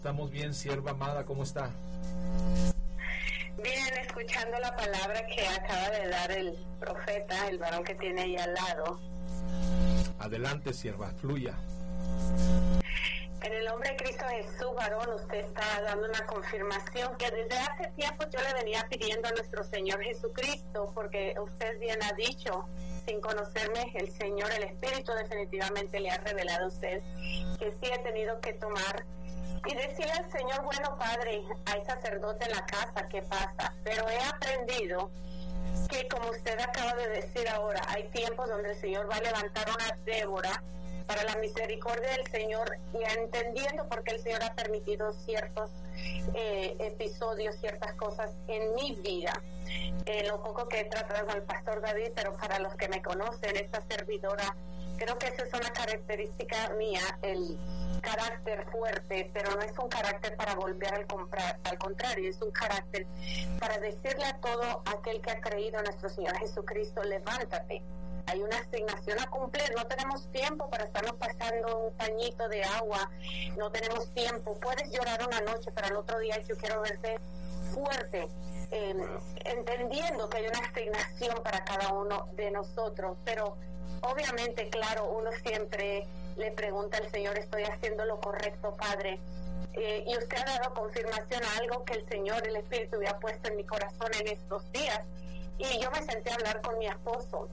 Estamos bien, sierva amada, ¿cómo está? Bien, escuchando la palabra que acaba de dar el profeta, el varón que tiene ahí al lado. Adelante, sierva, fluya. En el nombre de Cristo Jesús, varón, usted está dando una confirmación que desde hace tiempo yo le venía pidiendo a nuestro Señor Jesucristo, porque usted bien ha dicho, sin conocerme, el Señor, el Espíritu definitivamente le ha revelado a usted que sí he tenido que tomar y decirle al Señor, bueno, Padre, hay sacerdote en la casa, ¿qué pasa? Pero he aprendido que, como usted acaba de decir ahora, hay tiempos donde el Señor va a levantar una Débora para la misericordia del Señor, y entendiendo por qué el Señor ha permitido ciertos episodios, ciertas cosas en mi vida. Lo poco que he tratado con el pastor David, pero para los que me conocen, esta servidora, creo que esa es una característica mía, el carácter fuerte, pero no es un carácter para golpear al contrario, es un carácter para decirle a todo aquel que ha creído en nuestro Señor Jesucristo, levántate. Hay una asignación a cumplir, no tenemos tiempo para estarnos pasando un pañito de agua, no tenemos tiempo. Puedes llorar una noche, pero al otro día yo quiero verte fuerte, entendiendo que hay una asignación para cada uno de nosotros, pero obviamente, claro, uno siempre le pregunta al Señor, ¿estoy haciendo lo correcto, Padre? Y usted ha dado confirmación a algo que el Señor, el Espíritu, había puesto en mi corazón en estos días, y yo me senté a hablar con mi esposo,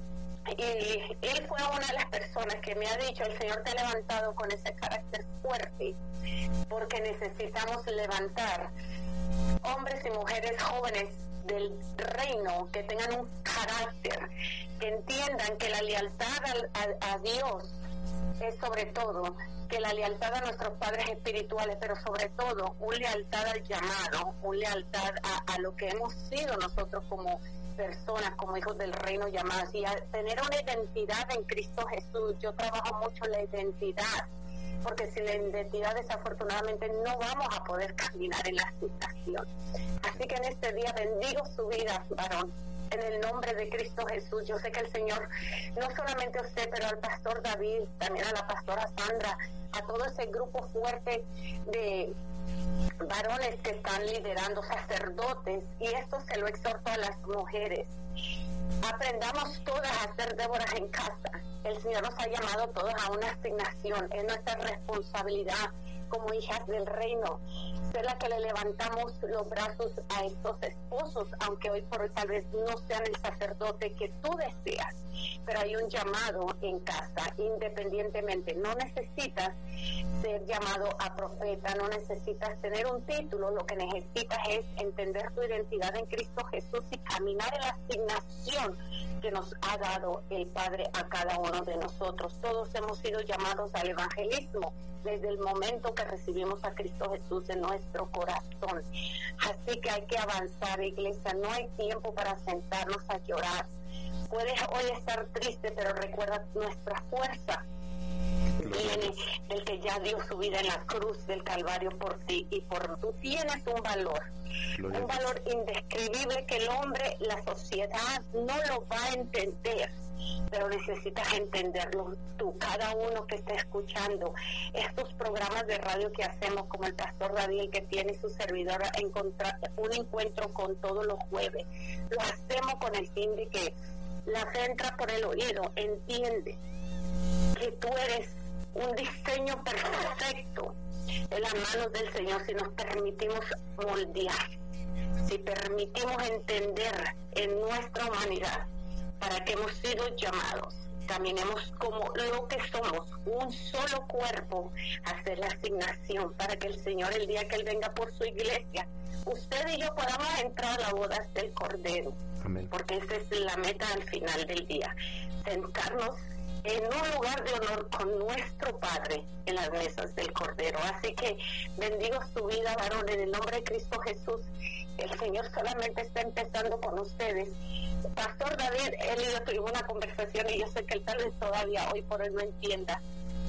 y él fue una de las personas que me ha dicho, el Señor te ha levantado con ese carácter fuerte, porque necesitamos levantar hombres y mujeres jóvenes del reino que tengan un carácter, que entiendan que la lealtad a Dios es sobre todo, que la lealtad a nuestros padres espirituales, pero sobre todo una lealtad al llamado, una lealtad a lo que hemos sido nosotros como personas, como hijos del reino llamados, y a tener una identidad en Cristo Jesús. Yo trabajo mucho la identidad, porque sin la identidad desafortunadamente no vamos a poder caminar en la asignación. Así que en este día bendigo su vida, varón, en el nombre de Cristo Jesús. Yo sé que el Señor, no solamente a usted, pero al pastor David, también a la pastora Sandra, a todo ese grupo fuerte de varones que están liderando, sacerdotes, y esto se lo exhorto a las mujeres. Aprendamos todas a ser Déboras en casa. El Señor nos ha llamado todos a una asignación, es nuestra responsabilidad como hijas del reino, ser la que le levantamos los brazos a estos esposos, aunque hoy por hoy tal vez no sean el sacerdote que tú deseas, pero hay un llamado en casa, independientemente. No necesitas ser llamado a profeta, no necesitas tener un título, lo que necesitas es entender tu identidad en Cristo Jesús y caminar en la asignación que nos ha dado el Padre a cada uno de nosotros. Todos hemos sido llamados al evangelismo desde el momento que recibimos a Cristo Jesús en nuestro corazón. Así que hay que avanzar, iglesia. No hay tiempo para sentarnos a llorar. Puedes hoy estar triste, pero recuerda, nuestra fuerza viene del que ya dio su vida en la cruz del Calvario por ti y por tú. Tienes un valor indescribible que el hombre, la sociedad no lo va a entender, pero necesitas entenderlo tú, cada uno que está escuchando estos programas de radio que hacemos, como el pastor David, que tiene su servidora, encontrar un encuentro con todos los jueves. Lo hacemos con el fin de que la fe entra por el oído, entiende que tú eres un diseño perfecto en las manos del Señor si nos permitimos moldear, si permitimos entender en nuestra humanidad para que hemos sido llamados. Caminemos como lo que somos, un solo cuerpo, hacer la asignación para que el Señor, el día que Él venga por su iglesia, usted y yo podamos entrar a la boda del Cordero. Amén. Porque esa es la meta al final del día, sentarnos en un lugar de honor con nuestro Padre en las mesas del Cordero. Así que bendigo su vida, varón, en el nombre de Cristo Jesús. El Señor solamente está empezando con ustedes. Pastor David, él y yo tuvimos una conversación, y yo sé que él tal vez todavía hoy por hoy no entienda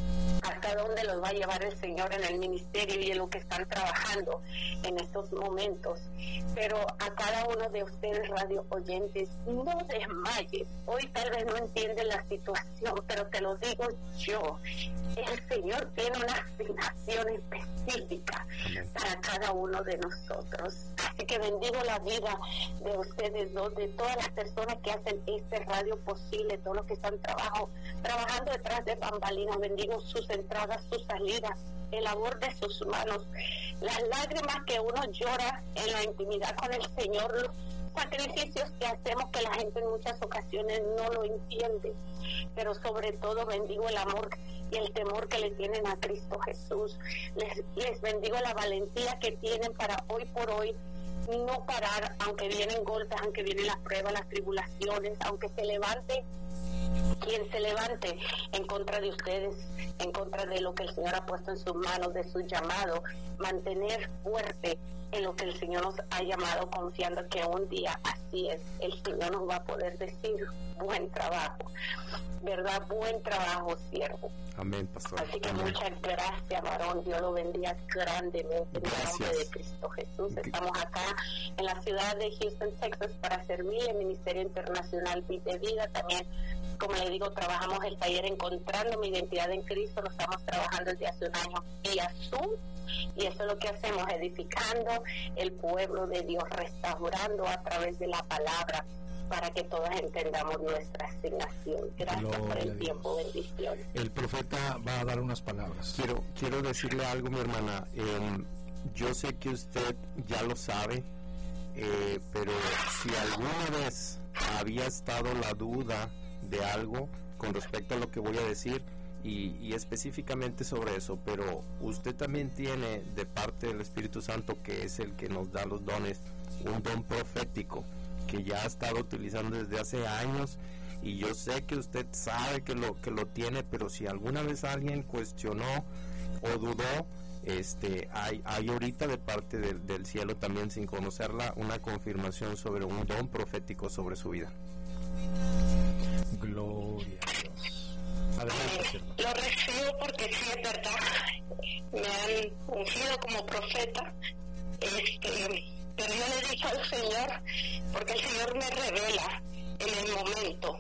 hasta dónde los va a llevar el Señor en el ministerio y en lo que están trabajando en estos momentos. Pero a cada uno de ustedes, radio oyentes, no desmayes. Hoy tal vez no entiendes la situación, pero te lo digo yo. El Señor tiene una asignación específica para cada uno de nosotros. Así que bendigo la vida de ustedes dos, de todas las personas que hacen este radio posible, todos los que están trabajando detrás de bambalinas. Bendigo sus entradas, sus salidas, el labor de sus manos, las lágrimas que uno llora en la intimidad con el Señor, los sacrificios que hacemos que la gente en muchas ocasiones no lo entiende, pero sobre todo bendigo el amor y el temor que le tienen a Cristo Jesús. Les bendigo la valentía que tienen para hoy por hoy no parar, aunque vienen golpes, aunque vienen las pruebas, las tribulaciones, aunque se levante quien se levante en contra de ustedes, en contra de lo que el Señor ha puesto en sus manos, de su llamado, mantener fuerte en lo que el Señor nos ha llamado, confiando que un día así es, el Señor nos va a poder decir buen trabajo, ¿verdad? Buen trabajo, siervo. Amén, pastor. Así que amén. Muchas gracias, varón. Dios lo bendiga grandemente en el nombre de Cristo Jesús. Estamos acá en la ciudad de Houston, Texas, para servir el Ministerio Internacional Vida de Vida. También, como le digo, trabajamos el taller Encontrando mi Identidad en Cristo. Lo estamos trabajando desde hace un año vía Zoom. Y eso es lo que hacemos, edificando el pueblo de Dios, restaurando a través de la palabra, para que todos entendamos nuestra asignación. Gracias por el tiempo, bendiciones. El profeta va a dar unas palabras. Quiero decirle algo, mi hermana. Yo sé que usted ya lo sabe, pero si alguna vez había estado la duda de algo con respecto a lo que voy a decir, y específicamente sobre eso, pero usted también tiene de parte del Espíritu Santo, que es el que nos da los dones, un don profético que ya ha estado utilizando desde hace años, y yo sé que usted sabe que lo tiene, pero si alguna vez alguien cuestionó o dudó, hay ahorita de parte del cielo también, sin conocerla, una confirmación sobre un don profético sobre su vida. Gloria a Dios. Adelante, lo recibo porque sí es verdad, me han ungido como profeta, pero yo le he dicho al Señor, porque el Señor me revela en el momento,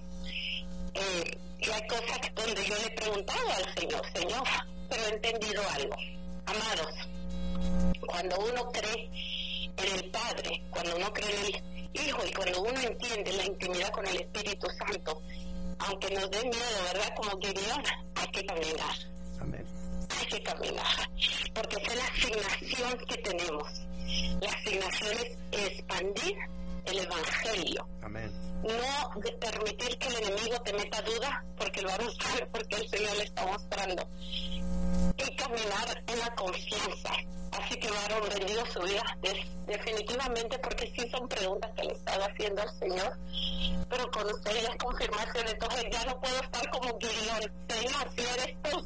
y hay cosas donde yo le he preguntado al Señor, pero he entendido algo. Amados, cuando uno cree en el Padre, cuando uno cree en el Hijo, y cuando uno entiende la intimidad con el Espíritu Santo, aunque nos dé miedo, ¿verdad? Como Gideón, hay que caminar. Amén. Hay que caminar, porque esa es la asignación que tenemos. La asignación es expandir el Evangelio. Amén. No de permitir que el enemigo te meta duda, porque lo vamos a ver, porque el Señor le está mostrando. Y caminar en la confianza. Así que, varón, bendigo su vida definitivamente, porque sí son preguntas que le he estado haciendo al Señor, pero con usted ya es confirmación. Entonces ya no puedo estar como Gideón. Señor, si eres tú,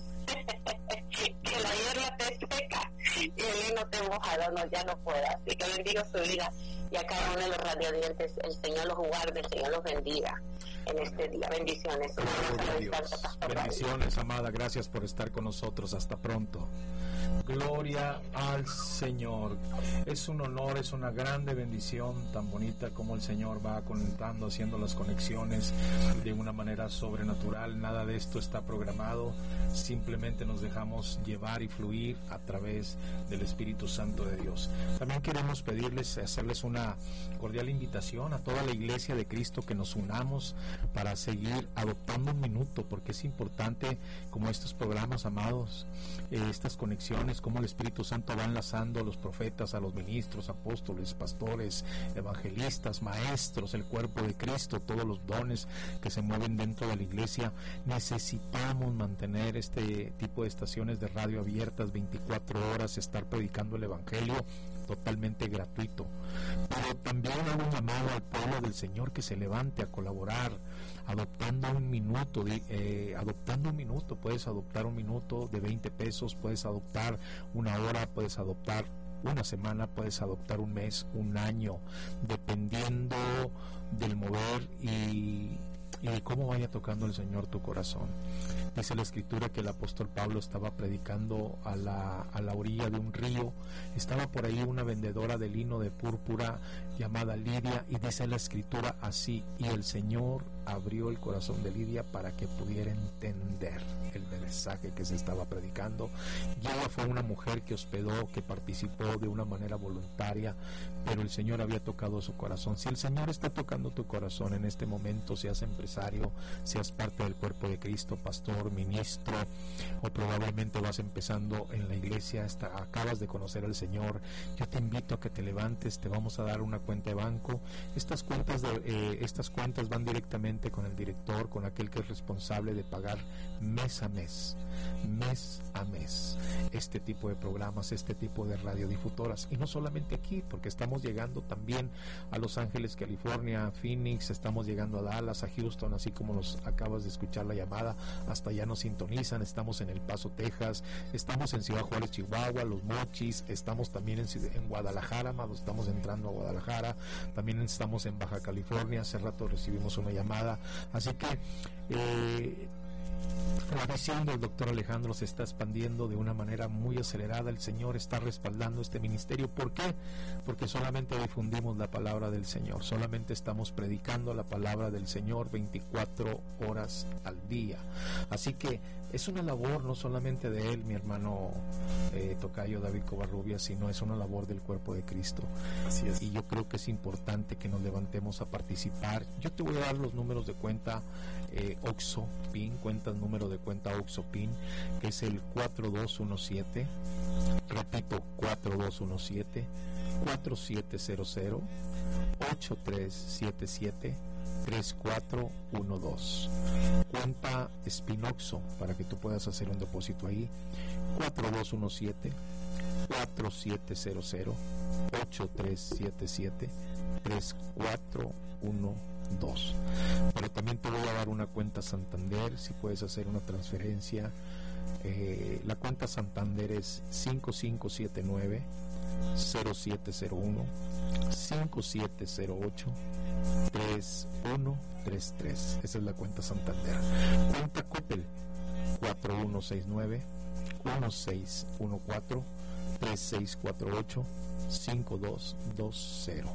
que la hierba te seca y el heno te mojado, no, ya no puedo. Así que bendigo su vida, y a cada uno de los radiodientes el Señor los guarde, el Señor los bendiga en este día. Bendiciones. Bendiciones, amada. Gracias por estar con nosotros. Hasta pronto. Gloria al Señor. Es un honor, es una grande bendición, tan bonita como el Señor va conectando, haciendo las conexiones de una manera sobrenatural. Nada de esto está programado, simplemente nos dejamos llevar y fluir a través del Espíritu Santo de Dios. También queremos pedirles, hacerles una cordial invitación a toda la Iglesia de Cristo, que nos unamos para seguir adoptando un minuto, porque es importante, como estos programas, amados, estas conexiones, como el Espíritu Santo va enlazando a los profetas, a los ministros, apóstoles, pastores, evangelistas, maestros, el cuerpo de Cristo, todos los dones que se mueven dentro de la iglesia. Necesitamos mantener este tipo de estaciones de radio abiertas 24 horas, estar predicando el Evangelio totalmente gratuito. Pero también hago un llamado al pueblo del Señor que se levante a colaborar, adoptando un minuto, puedes adoptar un minuto de 20 pesos, puedes adoptar una hora, puedes adoptar una semana, puedes adoptar un mes, un año, dependiendo del mover y y de cómo vaya tocando el Señor tu corazón. Dice la Escritura que el apóstol Pablo estaba predicando a la orilla de un río. Estaba por ahí una vendedora de lino de púrpura llamada Lidia, y dice la Escritura así: y el Señor abrió el corazón de Lidia para que pudiera entender el mensaje que se estaba predicando. Y ella fue una mujer que hospedó, que participó de una manera voluntaria, pero el Señor había tocado su corazón. Si el Señor está tocando tu corazón en este momento, seas empresario, seas parte del cuerpo de Cristo, pastor, ministro, o probablemente vas empezando en la iglesia, acabas de conocer al Señor, yo te invito a que te levantes. Te vamos a dar una cuenta de banco. Estas cuentas van directamente con el director, con aquel que es responsable de pagar mes a mes este tipo de programas, este tipo de radiodifusoras. Y no solamente aquí, porque estamos llegando también a Los Ángeles, California, a Phoenix, estamos llegando a Dallas, a Houston, así como nos acabas de escuchar la llamada, hasta allá nos sintonizan. Estamos en El Paso, Texas, estamos en Ciudad Juárez, Chihuahua, Los Mochis, estamos también en Guadalajara, amados, estamos entrando a Guadalajara, también estamos en Baja California. Hace rato recibimos una llamada, así que la visión del doctor Alejandro se está expandiendo de una manera muy acelerada. El Señor está respaldando este ministerio. ¿Por qué? Porque solamente difundimos la palabra del Señor, solamente estamos predicando la palabra del Señor 24 horas al día. Así que es una labor no solamente de él, mi hermano tocayo David Covarrubias, sino es una labor del cuerpo de Cristo. Así es. Y yo creo que es importante que nos levantemos a participar. Yo te voy a dar los números de cuenta OXXO PIN, número de cuenta OXXO PIN, que es el 4217, repito, 4217 4700 8377 3412, cuenta Spinoxo, para que tú puedas hacer un depósito ahí. 4217 4700 8377 3412. Pero también te voy a dar una cuenta Santander, si puedes hacer una transferencia. La cuenta Santander es 5579 0701 5708 3133. Esa es la cuenta Santander. Cuenta Coppel 4169 1614 3648 5220.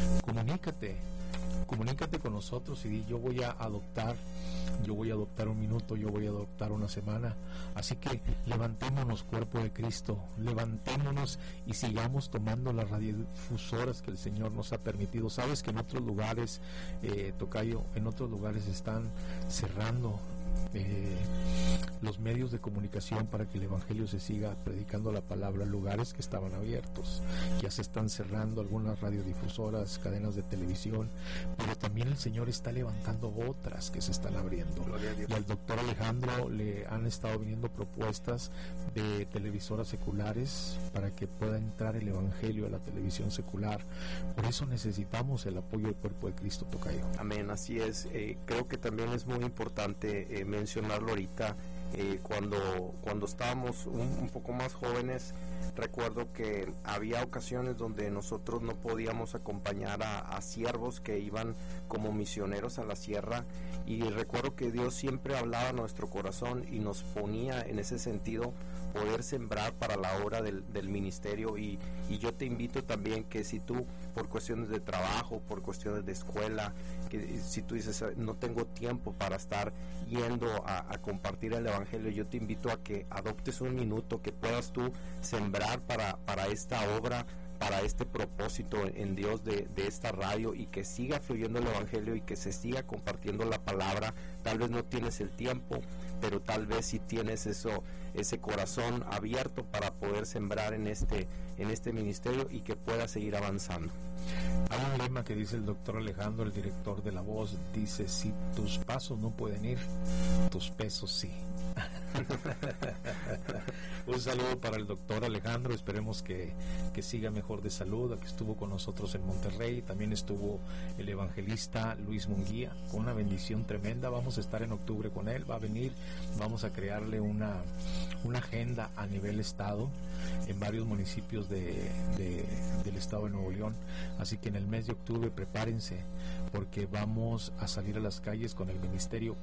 Comunícate con nosotros y di: yo voy a adoptar un minuto, yo voy a adoptar una semana. Así que levantémonos, cuerpo de Cristo, levantémonos y sigamos tomando las radiodifusoras que el Señor nos ha permitido. Sabes que en otros lugares, tocayo, en otros lugares están cerrando los medios de comunicación para que el evangelio se siga predicando la palabra. Lugares que estaban abiertos ya se están cerrando, algunas radiodifusoras, cadenas de televisión, pero también el Señor está levantando otras que se están abriendo. Y al doctor Alejandro le han estado viniendo propuestas de televisoras seculares para que pueda entrar el evangelio a la televisión secular. Por eso necesitamos el apoyo del cuerpo de Cristo, tocayo. Amén, así es. Creo que también es muy importante mencionarlo ahorita. Cuando estábamos un poco más jóvenes, recuerdo que había ocasiones donde nosotros no podíamos acompañar a siervos que iban como misioneros a la sierra, y recuerdo que Dios siempre hablaba a nuestro corazón y nos ponía en ese sentido poder sembrar para la obra del ministerio. Y yo te invito también que si tú, por cuestiones de trabajo, por cuestiones de escuela, que si tú dices no tengo tiempo para estar yendo a compartir el evangelio, yo te invito a que adoptes un minuto, que puedas tú sembrar para esta obra, para este propósito en Dios de esta radio, y que siga fluyendo el evangelio y que se siga compartiendo la palabra. Tal vez no tienes el tiempo, pero tal vez sí tienes ese corazón abierto para poder sembrar en este ministerio y que pueda seguir avanzando. Hay un lema que dice el doctor Alejandro, el director de La Voz, dice: si tus pasos no pueden ir, tus pesos sí. Un saludo para el doctor Alejandro, esperemos que siga mejor de salud, que estuvo con nosotros en Monterrey. También estuvo el evangelista Luis Munguía, con una bendición tremenda. Vamos a estar en octubre con él, va a venir, vamos a crearle una agenda a nivel estado en varios municipios del estado de Nuevo León, así que en el mes de octubre prepárense, porque vamos a salir a las calles con el ministerio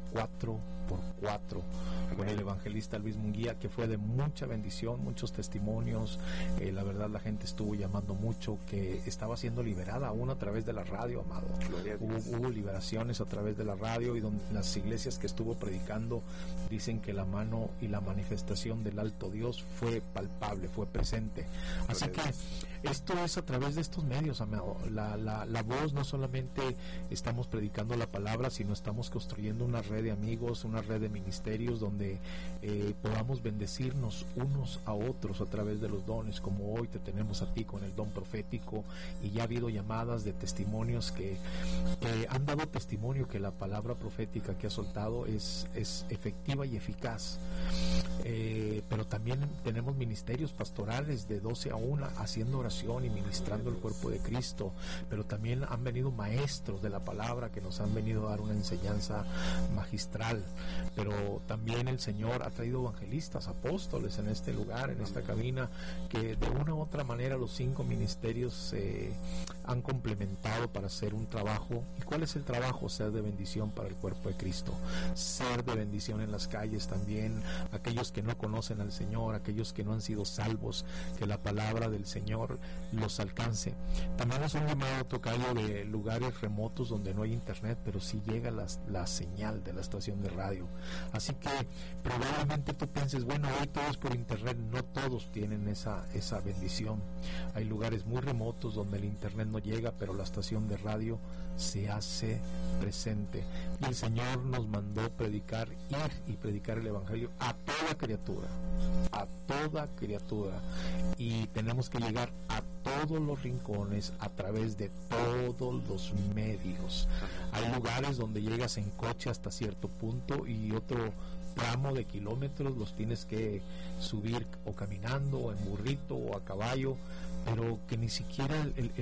4x4, con el evangelista Luis Munguía, que fue de mucha bendición, muchos testimonios. La verdad, la gente estuvo llamando mucho, que estaba siendo liberada aún a través de la radio, amado. Hubo liberaciones a través de la radio, y donde las iglesias que estuvo predicando dicen que la mano y la manifestación del alto Dios fue palpable, fue presente. Así que esto es a través de estos medios, amado. La voz, no solamente estamos predicando la palabra, sino estamos construyendo una red de amigos, una red de ministerios donde podamos bendecirnos unos a otros a través de los dones, como hoy te tenemos a ti con el don profético, y ya ha habido llamadas de testimonios que han dado testimonio que la palabra profética que ha soltado es efectiva y eficaz. Pero también tenemos ministerios pastorales de 12 a 1 haciendo oración y ministrando el cuerpo de Cristo, pero también han venido maestros de la palabra que nos han venido a dar una enseñanza magistral. Pero también el Señor ha traído evangelistas, apóstoles en este lugar, en esta cabina, que de una u otra manera los 5 ministerios se han complementado para hacer un trabajo. ¿Y cuál es el trabajo? Ser de bendición para el cuerpo de Cristo, ser de bendición en las calles también, aquellos que no conocen al Señor, aquellos que no han sido salvos, que la palabra del Señor los alcance. También es un llamado, tocayo, de lugares remotos donde no hay internet, pero sí llega la señal de la estación de radio. Así que probablemente tú pienses, bueno, hoy todo es por internet. No todos tienen esa bendición. Hay lugares muy remotos donde el internet no llega, pero la estación de radio se hace presente. Y el Señor nos mandó ir y predicar el evangelio a toda criatura, y tenemos que llegar a todos los rincones a través de todos los medios. Hay lugares donde llegas en coche hasta cierto punto, y otro tramo de kilómetros los tienes que subir o caminando, o en burrito, o a caballo, pero que ni siquiera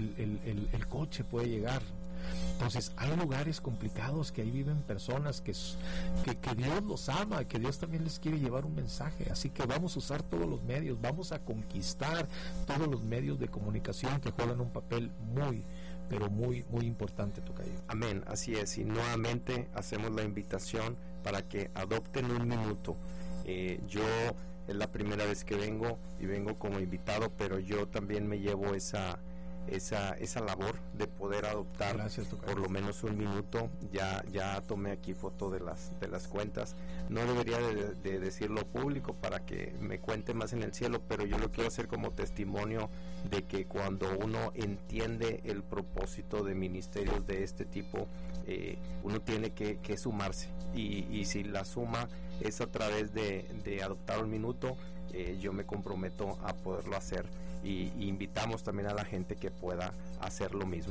el coche puede llegar. Entonces hay lugares complicados, que ahí viven personas que Dios los ama, que Dios también les quiere llevar un mensaje. Así que vamos a usar todos los medios, vamos a conquistar todos los medios de comunicación que juegan un papel muy, pero muy, muy importante, tocayo. Amén, así es. Y nuevamente hacemos la invitación para que adopten un minuto. Yo es la primera vez que vengo, y vengo como invitado, pero yo también me llevo esa labor de poder adoptar. Gracias, por lo menos un minuto. Ya tomé aquí foto de las cuentas. No debería de decirlo público para que me cuente más en el cielo, pero yo lo quiero hacer como testimonio de que cuando uno entiende el propósito de ministerios de este tipo, uno tiene que sumarse, y si la suma es a través de adoptar un minuto, yo me comprometo a poderlo hacer, y invitamos también a la gente que pueda hacer lo mismo.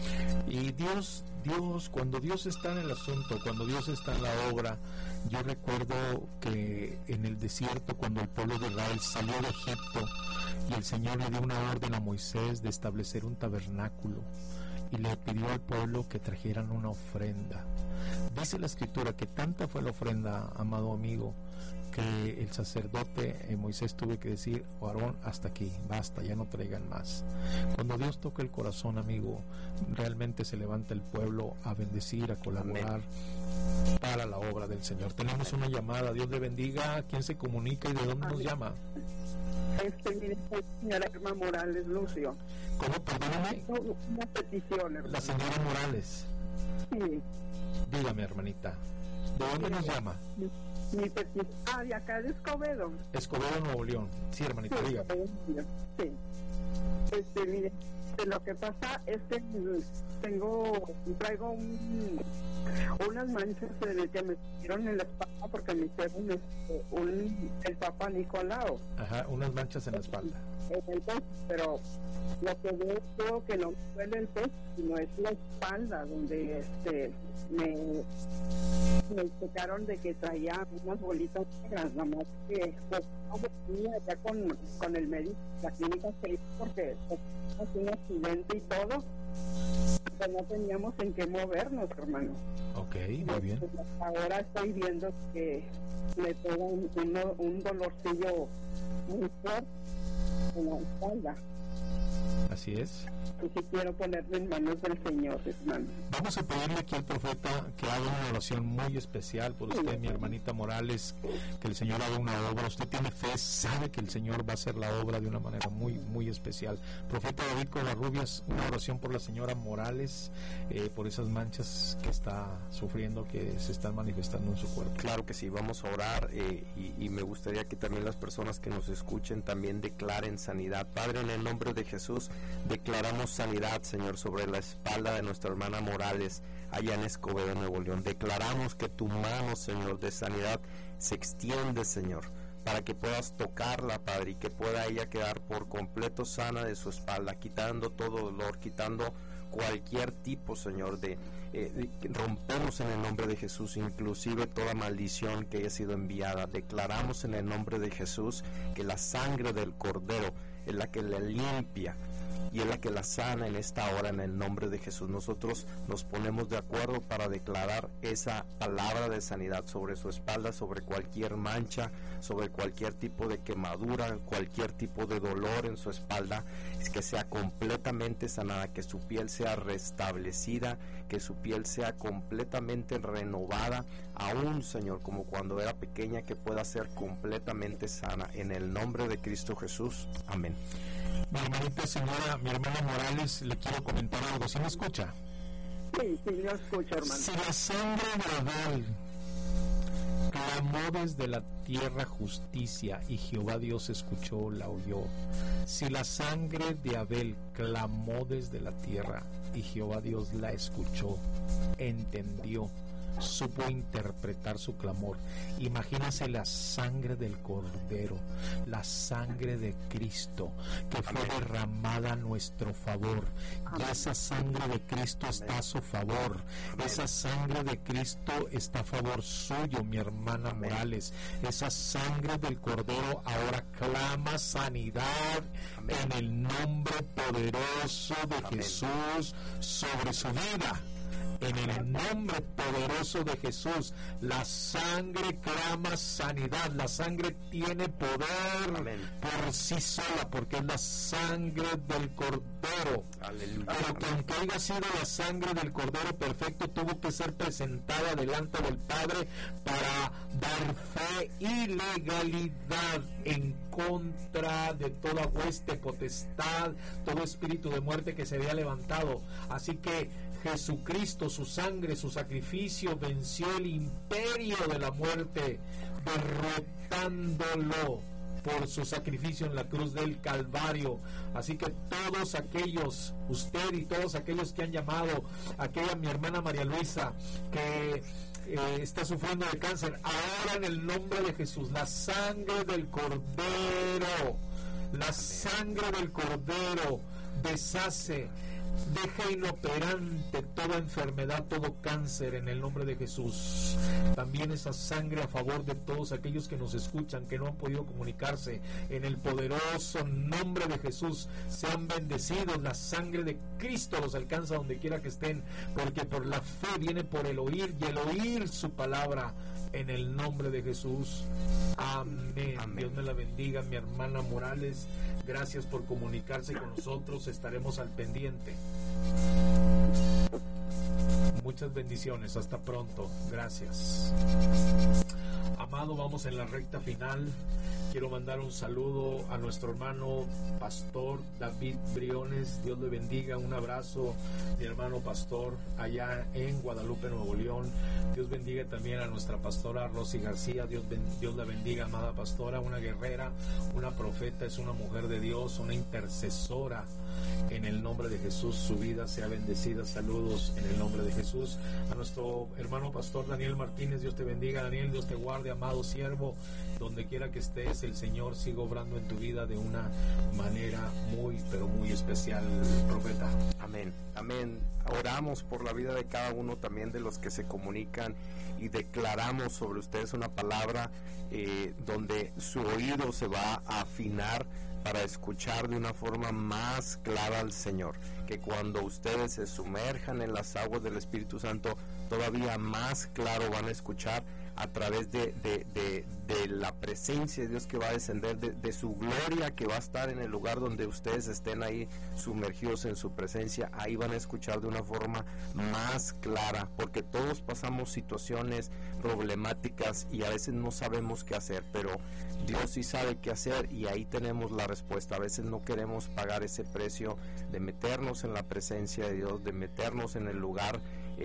Y Dios, cuando Dios está en el asunto, cuando Dios está en la obra, yo recuerdo que en el desierto, cuando el pueblo de Israel salió de Egipto, y el Señor le dio una orden a Moisés de establecer un tabernáculo, y le pidió al pueblo que trajeran una ofrenda. Dice la Escritura que tanta fue la ofrenda, amado amigo, que el sacerdote Moisés tuvo que decir: Aarón, hasta aquí, basta, ya no traigan más. Cuando Dios toca el corazón, amigo, realmente se levanta el pueblo a bendecir, a colaborar. Amén. Para la obra del Señor. Tenemos una llamada. Dios le bendiga. ¿Quién se comunica y de dónde nos llama? Mire, señora Irma Morales, Lucio. ¿Cómo? Perdóname. Una petición, hermano. La señora Morales. Sí. Dígame, hermanita. ¿De dónde nos llama? Mi petición. De acá de Escobedo. Escobedo, Nuevo León. Sí, hermanita, sí, diga. Sí. Mire, lo que pasa es que traigo unas manchas que me pusieron en la espalda porque me hicieron el Papa Nicolau. Ajá, unas manchas en la espalda. En el pecho, pero lo que veo que no me duele el pecho, sino es la espalda donde me checaron de que traía unas bolitas negras, nada más que pues no venía ya con el médico, la clínica se hizo porque pues, un accidente y todo, pues no teníamos en qué movernos, hermano. Ok, muy bien. Pues, ahora estoy viendo que me pega un dolorcillo muy fuerte en la espalda. Así es. Y si quiero ponerme en manos del Señor, hermano. Vamos a pedirle aquí al profeta que haga una oración muy especial por usted, mi hermanita Morales, que el Señor haga una obra. Usted tiene fe, sabe que el Señor va a hacer la obra de una manera muy, muy especial. Profeta David Covarrubias, una oración por la señora Morales, por esas manchas que está sufriendo, que se están manifestando en su cuerpo. Claro que sí, vamos a orar y me gustaría que también las personas que nos escuchen también declaren sanidad. Padre, en el nombre de Jesús, declaramos sanidad, Señor, sobre la espalda de nuestra hermana Morales, allá en Escobedo, Nuevo León. Declaramos que tu mano, Señor, de sanidad se extiende, Señor, para que puedas tocarla, Padre, y que pueda ella quedar por completo sana de su espalda, quitando todo dolor, quitando cualquier tipo, Señor, rompemos en el nombre de Jesús inclusive toda maldición que haya sido enviada. Declaramos en el nombre de Jesús que la sangre del Cordero es la que le limpia y es la que la sana en esta hora, en el nombre de Jesús. Nosotros nos ponemos de acuerdo para declarar esa palabra de sanidad sobre su espalda, sobre cualquier mancha, sobre cualquier tipo de quemadura, cualquier tipo de dolor en su espalda, es que sea completamente sanada, que su piel sea restablecida, que su piel sea completamente renovada, aún, Señor, como cuando era pequeña, que pueda ser completamente sana, en el nombre de Cristo Jesús. Amén. Mi hermanita señora, mi hermana Morales, le quiero comentar algo. ¿Sí me escucha? Sí, yo escucho, hermano. Si la sangre de Abel clamó desde la tierra justicia y Jehová Dios escuchó, la oyó. Si la sangre de Abel clamó desde la tierra y Jehová Dios la escuchó, entendió, supo interpretar su clamor. Imagínase la sangre del Cordero, la sangre de Cristo que fue derramada a nuestro favor. Y esa sangre de Cristo está a su favor. Esa sangre de Cristo está a favor suyo, mi hermana Morales. Esa sangre del Cordero ahora clama sanidad en el nombre poderoso de Jesús sobre su vida. En el nombre poderoso de Jesús, la sangre clama sanidad. La sangre tiene poder por sí sola, porque es la sangre del Cordero. Aleluya. Pero que aunque haya sido la sangre del Cordero perfecto, tuvo que ser presentada delante del Padre para dar fe y legalidad en contra de toda hueste, potestad, todo espíritu de muerte que se había levantado. Así que Jesucristo, su sangre, su sacrificio venció el imperio de la muerte, derrotándolo por su sacrificio en la cruz del Calvario. Así que todos aquellos, usted y todos aquellos que han llamado, aquella mi hermana María Luisa que está sufriendo de cáncer, ahora en el nombre de Jesús, la sangre del Cordero, la sangre del Cordero deshace, deja inoperante toda enfermedad, todo cáncer en el nombre de Jesús. También esa sangre a favor de todos aquellos que nos escuchan, que no han podido comunicarse, en el poderoso nombre de Jesús, sean bendecidos. La sangre de Cristo los alcanza donde quiera que estén, porque por la fe viene por el oír, y el oír su palabra, en el nombre de Jesús. Amén. Dios me la bendiga, mi hermana Morales. Gracias por comunicarse con nosotros. Estaremos al pendiente. Muchas bendiciones. Hasta pronto. Gracias. Amado, vamos en la recta final. Quiero mandar un saludo a nuestro hermano pastor David Briones. Dios le bendiga. Un abrazo, mi hermano pastor, allá en Guadalupe, Nuevo León. Dios bendiga también a nuestra pastora Rosy García. Dios la bendiga, amada pastora, una guerrera, una profeta, es una mujer de Dios, una intercesora. En el nombre de Jesús, su vida sea bendecida. Saludos en el nombre de Jesús. A nuestro hermano pastor Daniel Martínez, Dios te bendiga, Daniel, Dios te guarde, amado siervo, donde quiera que estés, el Señor siga obrando en tu vida de una manera muy, pero muy especial, profeta. Amén, amén. Oramos por la vida de cada uno también de los que se comunican y declaramos sobre ustedes una palabra donde su oído se va a afinar para escuchar de una forma más clara al Señor, que cuando ustedes se sumerjan en las aguas del Espíritu Santo, todavía más claro van a escuchar a través de la presencia de Dios que va a descender, de su gloria que va a estar en el lugar donde ustedes estén ahí sumergidos en su presencia. Ahí van a escuchar de una forma más clara, porque todos pasamos situaciones problemáticas y a veces no sabemos qué hacer, pero Dios sí sabe qué hacer y ahí tenemos la respuesta. A veces no queremos pagar ese precio de meternos en la presencia de Dios, de meternos en el lugar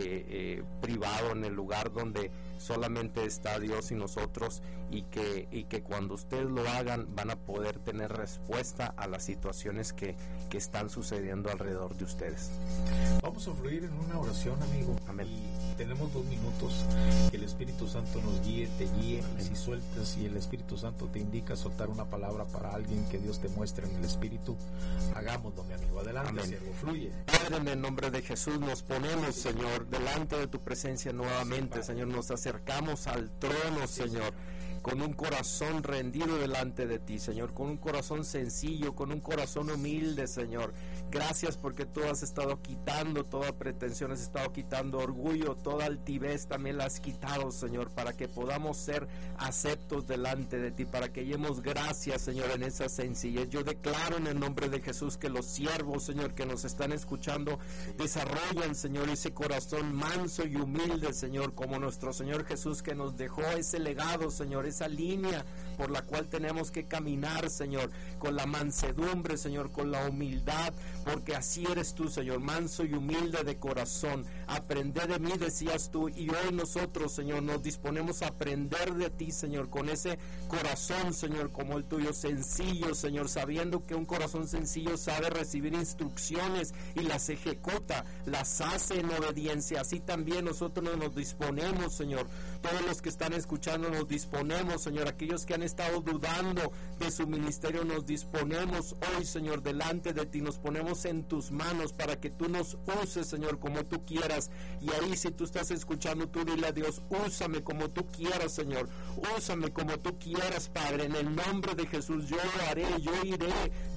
privado, en el lugar donde solamente está Dios y nosotros, y que cuando ustedes lo hagan van a poder tener respuesta a las situaciones que están sucediendo alrededor de ustedes. Vamos a fluir en una oración, amigo. Amén. Y tenemos 2 minutos. Que el Espíritu Santo nos guíe, te guíe. Amén. Y si sueltas y el Espíritu Santo te indica soltar una palabra para alguien que Dios te muestre en el Espíritu, hagámoslo, mi amigo. Adelante, amén. Siervo, fluye. Padre, en el nombre de Jesús nos ponemos, Señor, delante de tu presencia nuevamente, Señor. Nos acercamos al trono, Señor, con un corazón rendido delante de ti, Señor, con un corazón sencillo, con un corazón humilde, Señor. Gracias porque tú has estado quitando toda pretensión, has estado quitando orgullo, toda altivez también la has quitado, Señor, para que podamos ser aceptos delante de ti, para que lleguemos gracias, Señor, en esa sencillez. Yo declaro en el nombre de Jesús que los siervos, Señor, que nos están escuchando, desarrollan, Señor, ese corazón manso y humilde, Señor, como nuestro Señor Jesús, que nos dejó ese legado, Señor, esa línea por la cual tenemos que caminar, Señor, con la mansedumbre, Señor, con la humildad, porque así eres tú, Señor, manso y humilde de corazón. Aprende de mí, decías tú, y hoy nosotros, Señor, nos disponemos a aprender de ti, Señor, con ese corazón, Señor, como el tuyo, sencillo, Señor, sabiendo que un corazón sencillo sabe recibir instrucciones y las ejecuta, las hace en obediencia. Así también nosotros nos disponemos, Señor, todos los que están escuchando nos disponemos, Señor, aquellos que han estado dudando de su ministerio, nos disponemos hoy, Señor, delante de ti, nos ponemos en tus manos para que tú nos uses, Señor, como tú quieras. Y ahí, si tú estás escuchando, tú dile a Dios, úsame como tú quieras, Señor, úsame como tú quieras, Padre, en el nombre de Jesús. Yo lo haré, yo diré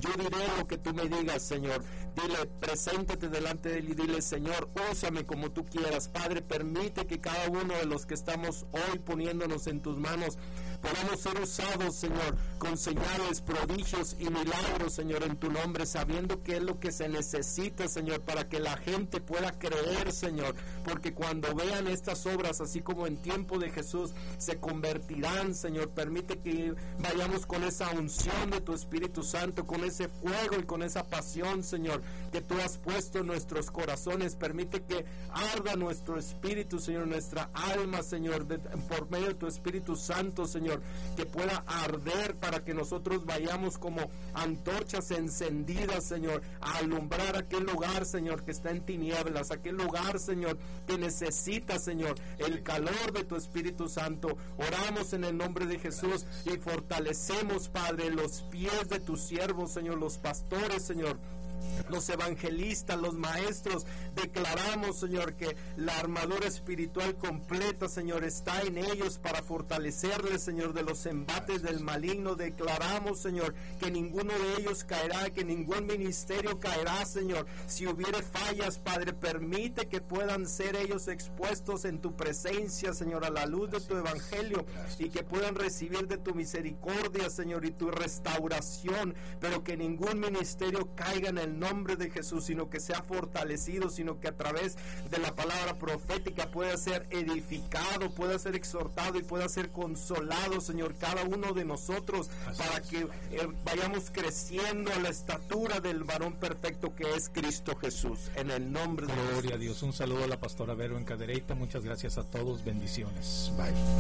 lo que tú me digas, Señor. Dile, preséntate delante de él y dile, Señor, úsame como tú quieras. Padre, permite que cada uno de los que estamos hoy poniéndonos en tus manos podamos ser usados, Señor, con señales, prodigios y milagros, Señor, en tu nombre, sabiendo que es lo que se necesita, Señor, para que la gente pueda creer, Señor, porque cuando vean estas obras, así como en tiempo de Jesús, se convertirán, Señor. Permite que vayamos con esa unción de tu Espíritu Santo, con ese fuego y con esa pasión, Señor, que tú has puesto en nuestros corazones. Permite que arda nuestro espíritu, Señor, nuestra alma, Señor, por medio de tu Espíritu Santo, Señor, que pueda arder para que nosotros vayamos como antorchas encendidas, Señor, a alumbrar aquel lugar, Señor, que está en tinieblas, aquel lugar, Señor, que necesita, Señor, el calor de tu Espíritu Santo. Oramos en el nombre de Jesús y fortalecemos, Padre, los pies de tus siervos, Señor, los pastores, Señor, los evangelistas, los maestros. Declaramos, Señor, que la armadura espiritual completa, Señor, está en ellos para fortalecerles, Señor, de los embates del maligno. Declaramos, Señor, que ninguno de ellos caerá, que ningún ministerio caerá, Señor. Si hubiere fallas, Padre, permite que puedan ser ellos expuestos en tu presencia, Señor, a la luz de tu evangelio, y que puedan recibir de tu misericordia, Señor, y tu restauración, pero que ningún ministerio caiga en el nombre de Jesús, sino que sea fortalecido, sino que a través de la palabra profética pueda ser edificado, pueda ser exhortado y pueda ser consolado, Señor, cada uno de nosotros, para que vayamos creciendo a la estatura del varón perfecto que es Cristo Jesús, en el nombre de Jesús. Gloria a Dios. Un saludo a la pastora Vero en Cadereyta. Muchas gracias a todos. Bendiciones. Bye.